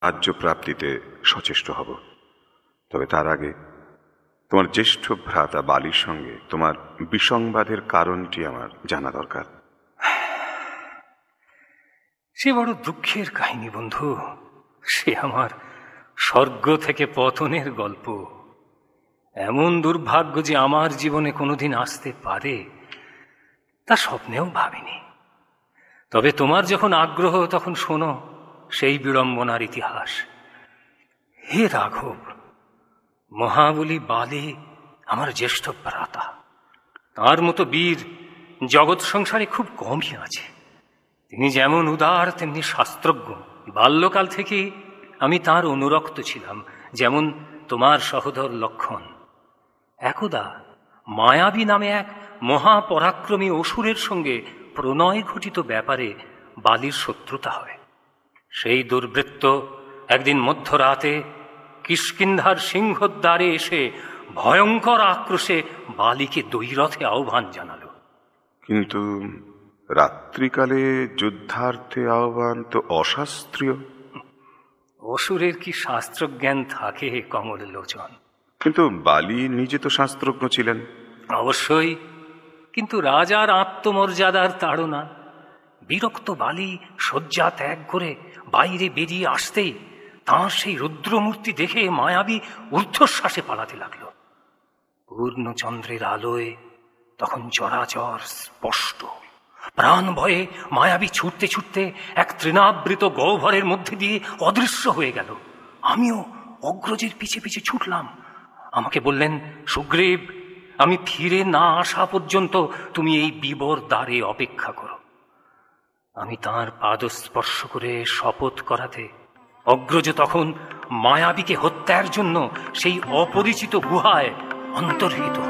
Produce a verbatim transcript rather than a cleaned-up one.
রাজ্য প্রাপ্তিতে সচেষ্ট হব। তবে তার আগে তোমার জ্যেষ্ঠ ভ্রাতা বালির সঙ্গে তোমার বিসংবাদের কারণটি আমার জানা দরকার। সে বড় দুঃখের কাহিনী বন্ধু। সে আমার স্বর্গ থেকে পতনের গল্প। এমন দুর্ভাগ্য যে আমার জীবনে কোনোদিন আসতে পারে তা স্বপ্নেও ভাবিনি। তবে তোমার যখন আগ্রহ তখন শোনো সেই বিড়ম্বনার ইতিহাস। হে রাঘব, মহাবলী বালি আমার জ্যেষ্ঠ ভ্রাতা। তার মতো বীর জগৎ সংসারে খুব কমই আছে। তিনি যেমন উদার তেমনি শাস্ত্রজ্ঞ। বাল্যকাল থেকে আমি তার অনুরক্ত ছিলাম, যেমন তোমার সহোদর লক্ষণ। একদা মায়াবী নামে এক মহাপরাক্রমী অসুরের সঙ্গে প্রণয় ঘটিত ব্যাপারে বালির শত্রুতা হয়। সেই দুর্বৃত্ত একদিন মধ্যরাতে কিষ্কিন্ধার সিংহদ্বারে এসে ভয়ঙ্কর আক্রোশে বালিকে দ্বৈরথে আহ্বান জানালো। কিন্তু রাত্রিকালে যুদ্ধার্থে আহ্বান তো অশাস্ত্রীয়। অসুরের কি শাস্ত্রজ্ঞান থাকে কমল লোচন? কিন্তু বালি নিজে তো শাস্ত্রজ্ঞ ছিলেন। অবশ্যই, কিন্তু রাজার আত্মমর্যাদার তাড়না। বিরক্ত বালি শয্যা ত্যাগ করে বাইরে বেরিয়ে আসতেই তাঁর সেই রুদ্রমূর্তি দেখে মায়াবী ঊর্ধ্বশ্বাসে পালাতে লাগলো। পূর্ণচন্দ্রের আলোয় তখন চরাচর স্পষ্ট। প্রাণ ভয়ে মায়াবী ছুটতে ছুটতে এক তৃণাবৃত গহ্বরের মধ্যে দিয়ে অদৃশ্য হয়ে গেল। আমিও অগ্রজের পিছে পিছে ছুটলাম। আমাকে বললেন, সুগ্রীব, আমি ফিরে না আসা পর্যন্ত তুমি এই বিবর দ্বারে অপেক্ষা করো। আমি তাঁর পাদস্পর্শ করে শপথ করাতে অগ্রজ তখন মায়াবীকে হত্যার জন্য সেই অপরিচিত গুহায় অন্তর্হিত